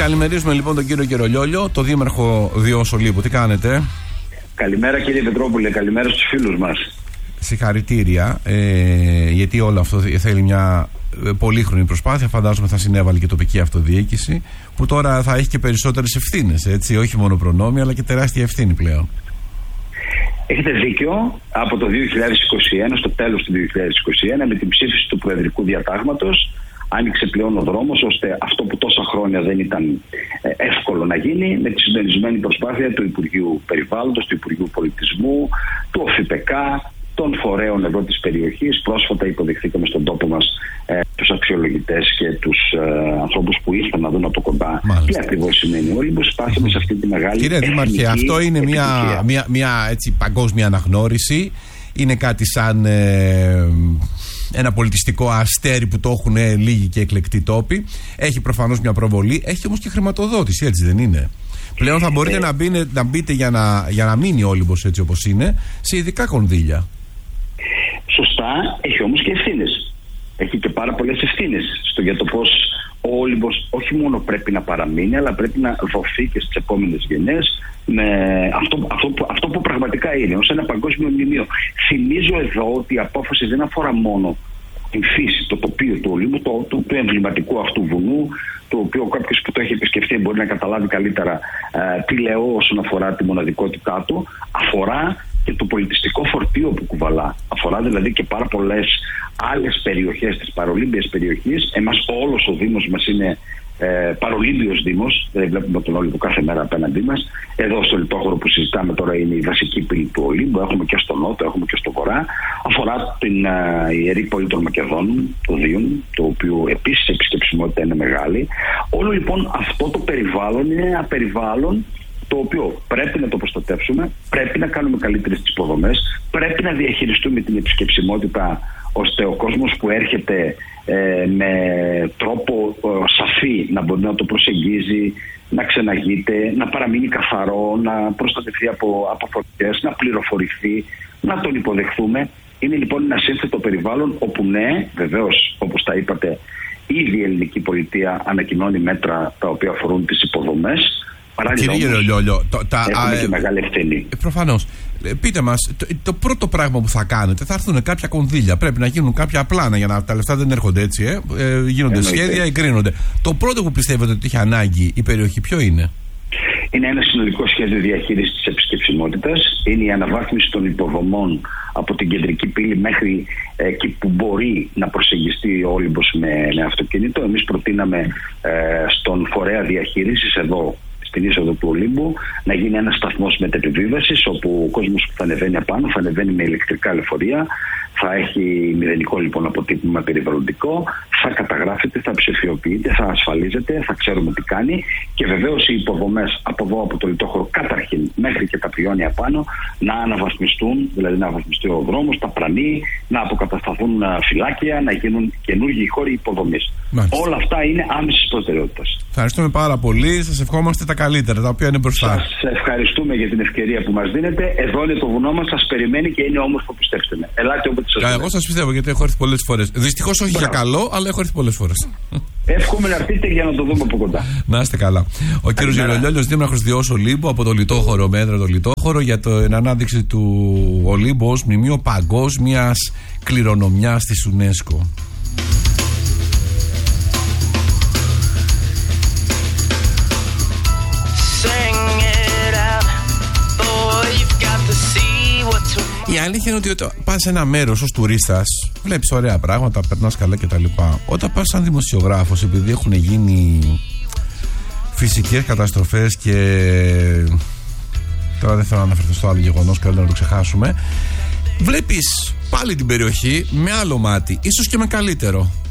Καλημερίζουμε λοιπόν τον κύριο Γερολιόλιο, το δήμαρχο Διός Ολύμπου. Τι κάνετε? Καλημέρα κύριε Πετρόπουλε, καλημέρα στους φίλους μας. Συγχαρητήρια, γιατί όλο αυτό θέλει μια πολύχρονη προσπάθεια. Φαντάζομαι θα συνέβαλε και η τοπική αυτοδιοίκηση, που τώρα θα έχει και περισσότερες ευθύνες, έτσι, όχι μόνο προνόμια αλλά και τεράστια ευθύνη πλέον. Έχετε δίκιο. Από το 2021, στο τέλος του 2021, με την ψήφιση του Προεδρικού Διατάγματος, άνοιξε πλέον ο δρόμος ώστε αυτό που τόσα χρόνια δεν ήταν εύκολο να γίνει, με τη συντονισμένη προσπάθεια του Υπουργείου Περιβάλλοντος, του Υπουργείου Πολιτισμού, του ΟΦΙΠΕΚΑ, των φορέων εδώ της περιοχής. Πρόσφατα υποδεχθήκαμε στον τόπο μας τους αξιολογητές και τους ανθρώπους που ήρθαν να δουν από κοντά τι ακριβώς σημαίνει ο Όλυμπος. Φτάσαμε σε αυτή τη μεγάλη. Κύριε Δήμαρχε, αυτό είναι μια έτσι, παγκόσμια αναγνώριση. Είναι κάτι σαν ένα πολιτιστικό αστέρι που το έχουν λίγοι και εκλεκτοί τόποι. Έχει προφανώς μια προβολή, έχει όμως και χρηματοδότηση, έτσι δεν είναι? Πλέον θα μπορείτε να μπείτε για να μείνει ο Όλυμπος έτσι όπως είναι, σε ειδικά κονδύλια. Σωστά, έχει όμως και ευθύνες. Έχει και πάρα πολλές ευθύνες για το πώς ο Όλυμπος όχι μόνο πρέπει να παραμείνει, αλλά πρέπει να δοθεί και στις επόμενες γενιές με αυτό που πραγματικά είναι, ως ένα παγκόσμιο μνημείο. Θυμίζω εδώ ότι η απόφαση δεν αφορά μόνο την φύση, το τοπίο του Ολύμπου, του εμβληματικού αυτού βουνού, το οποίο κάποιος που το έχει επισκεφτεί μπορεί να καταλάβει καλύτερα τι λέω όσον αφορά τη μοναδικότητά του. Αφορά και το πολιτιστικό φορτίο που κουβαλά. Αφορά δηλαδή και πάρα πολλές άλλες περιοχές της παρολύμπιας περιοχής. Εμάς όλος ο Δήμος μας είναι παρολύμπιος Δήμος, δηλαδή βλέπουμε τον Όλυμπο κάθε μέρα απέναντί μας. Εδώ στο λιτόχωρο που συζητάμε τώρα είναι η βασική πύλη του Ολύμπου, έχουμε και στο νότο, έχουμε και στο βορρά. Αφορά την ιερή πόλη των Μακεδόνων, το Δίον, το οποίο επίσης η επισκεψιμότητα είναι μεγάλη. Όλο λοιπόν αυτό το περιβάλλον είναι ένα περιβάλλον το οποίο πρέπει να το προστατεύσουμε, πρέπει να κάνουμε καλύτερες τις υποδομές, πρέπει να διαχειριστούμε την επισκεψιμότητα ώστε ο κόσμος που έρχεται με τρόπο σαφή να μπορεί να το προσεγγίζει, να ξεναγείται, να παραμείνει καθαρό, να προστατευτεί από φωτιές, να πληροφορηθεί, να τον υποδεχθούμε. Είναι λοιπόν ένα σύνθετο περιβάλλον όπου ναι, βεβαίως όπως τα είπατε, ήδη η ελληνική πολιτεία ανακοινώνει μέτρα τα οποία αφορούν τις υποδομές. Κύριε Γερολιόλιο, έχουμε και μεγάλη ευθύνη. Προφανώς. Πείτε μας, το πρώτο πράγμα που θα κάνετε, θα έρθουν κάποια κονδύλια. Πρέπει να γίνουν κάποια πλάνα για να τα λεφτά δεν έρχονται έτσι. Γίνονται σχέδια, εγκρίνονται. Το πρώτο που πιστεύετε ότι έχει ανάγκη η περιοχή, ποιο είναι? Είναι ένα συνολικό σχέδιο διαχείρισης της επισκεψιμότητας. Είναι η αναβάθμιση των υποδομών από την κεντρική πύλη μέχρι εκεί που μπορεί να προσεγγιστεί ο Όλυμπος με αυτοκίνητο. Εμείς προτείναμε στον φορέα διαχείρισης εδώ, στην είσοδο του Ολύμπου, να γίνει ένας σταθμός μετεπιβίβασης, όπου ο κόσμος που θα ανεβαίνει απάνω θα ανεβαίνει με ηλεκτρικά λεωφορεία, θα έχει μηδενικό λοιπόν αποτύπωμα περιβαλλοντικό, θα καταγράφεται, θα ψηφιοποιείται, θα ασφαλίζεται, θα ξέρουμε τι κάνει και βεβαίως οι υποδομές από εδώ από το λιτόχωρο καταρχήν μέχρι και τα πριόνια πάνω να αναβαθμιστούν, δηλαδή να αναβαθμιστεί ο δρόμος, τα πρανή, να αποκατασταθούν φυλάκια, να γίνουν καινούργιοι χώροι υποδομής. Όλα αυτά είναι άμεσης προτεραιότητας. Ευχαριστούμε πάρα πολύ. Σας ευχόμαστε τα καλύτερα, τα οποία είναι μπροστά. Σας ευχαριστούμε για την ευκαιρία που μας δίνετε. Εδώ είναι το βουνό μας, σας περιμένει και είναι όμορφο, πιστέψτε με. Ελάτε όποτε σας Εγώ σας πιστεύω, γιατί έχω έρθει πολλές φορές. Δυστυχώς όχι για καλό, αλλά έχω έρθει πολλές φορές. Εύχομαι να έρθετε για να το δούμε από κοντά. Να είστε καλά. Ο κύριος Γερολιόλιος, δήμαρχος Διός Ολύμπου, από το λιτόχωρο μέτρα, το λιτόχωρο, για την ανάδειξη του Ολύμπου ως μνημείο παγκόσμιας κληρονομιάς της UNESCO. Η αλήθεια είναι ότι όταν πας σε ένα μέρος ως τουρίστας, βλέπεις ωραία πράγματα, περνάς καλά κτλ. Όταν πας σαν δημοσιογράφος, επειδή έχουν γίνει φυσικές καταστροφές και τώρα δεν θέλω να αναφερθώ στο άλλο γεγονός, καλύτερα να το ξεχάσουμε, βλέπεις πάλι την περιοχή με άλλο μάτι, ίσως και με καλύτερο.